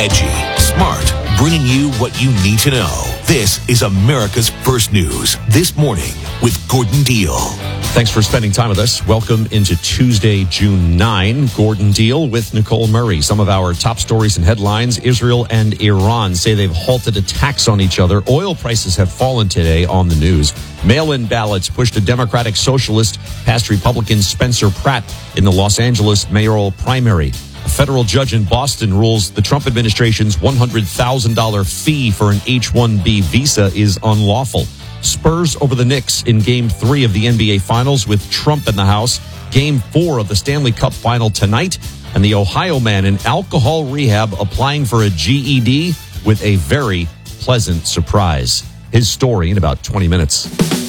edgy, smart, bringing you what you need to know. This is America's First News This Morning with Gordon Deal. Thanks for spending time with us. Welcome into Tuesday, June 9. Gordon Deal with Nicole Murray. Some of our top stories and headlines. Israel and Iran say they've halted attacks on each other. Oil prices have fallen today on the news. Mail-in ballots pushed a Democratic Socialist past Republican Spencer Pratt in the Los Angeles mayoral primary. A federal judge in Boston rules the Trump administration's $100,000 fee for an H-1B visa is unlawful. Spurs over the Knicks in Game 3 of the NBA Finals with Trump in the house. Game 4 of the Stanley Cup Final tonight. And the Ohio man in alcohol rehab applying for a GED with a very pleasant surprise. His story in about 20 minutes.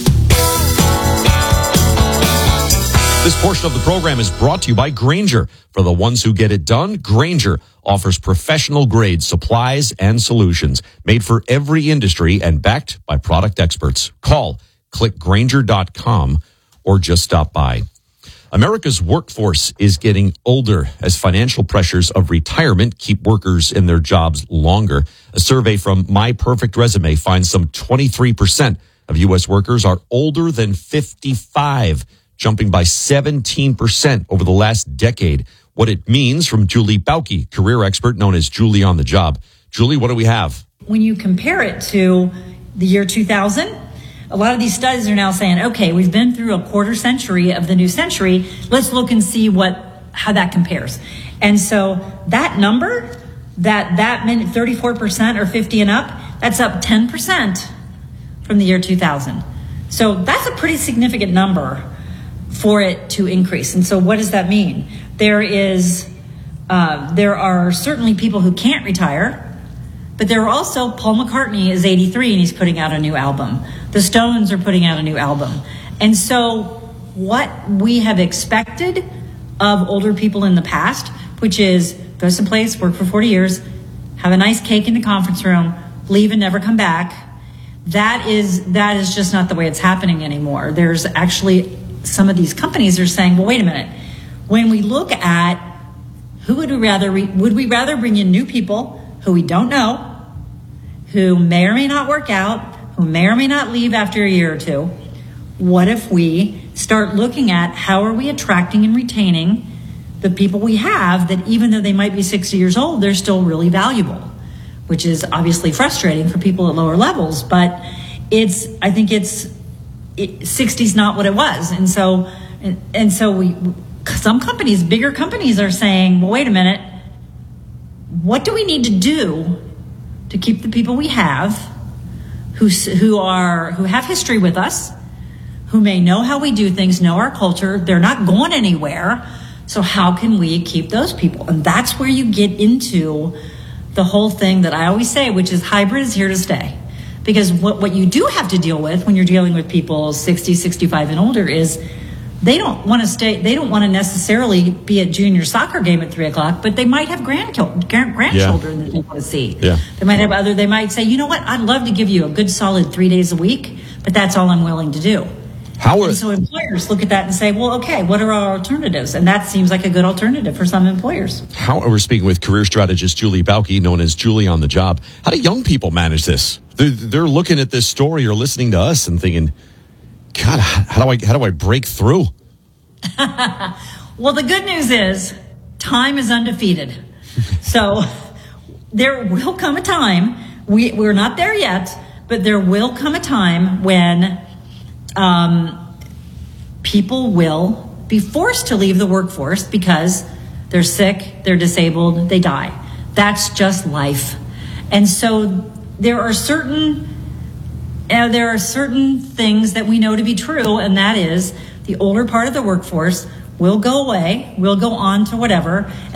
This portion of the program is brought to you by Grainger. For the ones who get it done, Grainger offers professional-grade supplies and solutions made for every industry and backed by product experts. Call, click Grainger.com, or just stop by. America's workforce is getting older as financial pressures of retirement keep workers in their jobs longer. A survey from My Perfect Resume finds some 23% of U.S. workers are older than 55, jumping by 17% over the last decade. What it means from Julie Bauke, career expert known as Julie on the Job. Julie, what do we have? When you compare it to the year 2000, a lot of these studies are now saying, okay, we've been through a quarter century of the new century. Let's look and see how that compares. And so that number, that meant 34% or 50 and up, that's up 10% from the year 2000. So that's a pretty significant number for it to increase. And so what does that mean? There are certainly people who can't retire, but there are also, Paul McCartney is 83 and he's putting out a new album. The Stones are putting out a new album. And so what we have expected of older people in the past, which is go someplace, work for 40 years, have a nice cake in the conference room, leave and never come back, that is just not the way it's happening anymore. There's actually some of these companies are saying, well, wait a minute. When we look at who would we rather bring in new people who we don't know, who may or may not work out, who may or may not leave after a year or two? What if we start looking at how are we attracting and retaining the people we have that even though they might be 60 years old, they're still really valuable, which is obviously frustrating for people at lower levels. But I think 60's not what it was. And so some companies, bigger companies are saying, well, wait a minute, what do we need to do to keep the people we have who have history with us, who may know how we do things, know our culture, they're not going anywhere. So how can we keep those people? And that's where you get into the whole thing that I always say, which is hybrid is here to stay. Because what you do have to deal with when you're dealing with people 60, 65 and older is they don't want to necessarily be at junior soccer game at 3:00, but they might have grandchildren that they want to see. Yeah. They might say, you know what, I'd love to give you a good solid 3 days a week, but that's all I'm willing to do. So employers look at that and say, well, okay, what are our alternatives? And that seems like a good alternative for some employers. We're speaking with career strategist Julie Bauke, known as Julie on the Job. How do young people manage this? They're looking at this story or listening to us and thinking, God, how do I break through? Well, the good news is time is undefeated. So there will come a time, we're not there yet, but there will come a time when people will be forced to leave the workforce because they're sick, they're disabled, they die. That's just life. And so there are certain things that we know to be true, and that is the older part of the workforce will go away, will go on to whatever.